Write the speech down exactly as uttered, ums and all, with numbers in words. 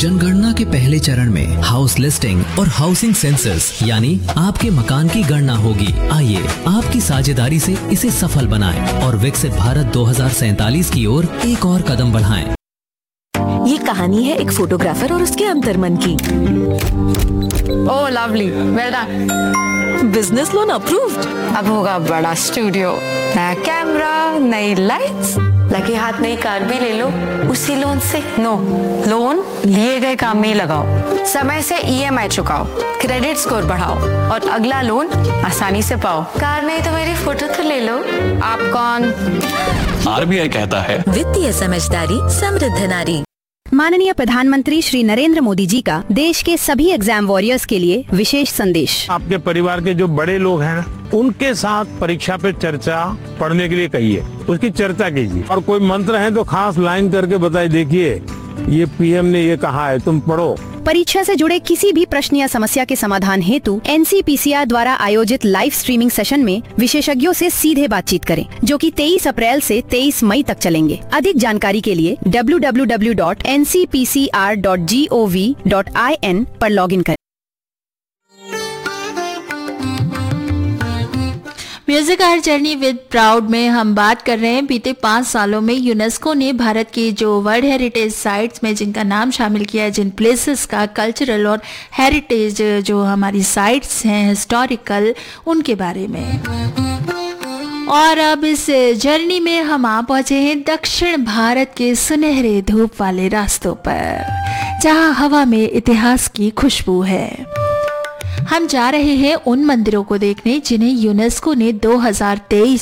जनगणना के पहले चरण में हाउस लिस्टिंग और हाउसिंग सेंसस यानी आपके मकान की गणना होगी। आइए आपकी साझेदारी से इसे सफल बनाएं और विकसित भारत दो हज़ार सैंतालीस की ओर एक और कदम बढ़ाएं। ये कहानी है एक फोटोग्राफर और उसके अंतर्मन की। ओह lovely, well done. Business loan approved. अब होगा बड़ा स्टूडियो, नया कैमरा, नई लाइट्स, लगे हाथ नई कार भी ले लो उसी लोन से। नो, लोन लिए गए काम में ही लगाओ, समय से ईएमआई चुकाओ, क्रेडिट स्कोर बढ़ाओ और अगला लोन आसानी से पाओ। कार नहीं तो मेरी फोटो तो ले लो। आप कौन? आरबीआई कहता है वित्तीय समझदारी समृद्ध नारी। माननीय प्रधानमंत्री श्री नरेंद्र मोदी जी का देश के सभी एग्जाम वॉरियर्स के लिए विशेष संदेश। आपके परिवार के जो बड़े लोग हैं उनके साथ परीक्षा पे चर्चा पढ़ने के लिए कहिए, उसकी चर्चा कीजिए और कोई मंत्र है तो खास लाइन करके बताइए, देखिए ये पीएम ने ये कहा है, तुम पढ़ो। परीक्षा से जुड़े किसी भी प्रश्न या समस्या के समाधान हेतु एनसीपीसीआर द्वारा आयोजित लाइव स्ट्रीमिंग सेशन में विशेषज्ञों से सीधे बातचीत करें, जो कि तेईस अप्रैल से तेईस मई तक चलेंगे। अधिक जानकारी के लिए W W W dot N C P C R dot G O V dot I N पर लॉगिन करें। Music our journey with proud में हम बात कर रहे हैं बीते पाँच सालों में यूनेस्को ने भारत की जो वर्ल्ड हेरिटेज साइट्स में जिनका नाम शामिल किया है, जिन प्लेसेस का कल्चरल और हेरिटेज जो हमारी साइट्स हैं हिस्टोरिकल, उनके बारे में। और अब इस जर्नी में हम आ पहुंचे हैं दक्षिण भारत के सुनहरे धूप वाले रास्तों पर, जहां हवा में इतिहास की खुशबू है। हम जा रहे हैं उन मंदिरों को देखने जिन्हें यूनेस्को ने दो हज़ार तेईस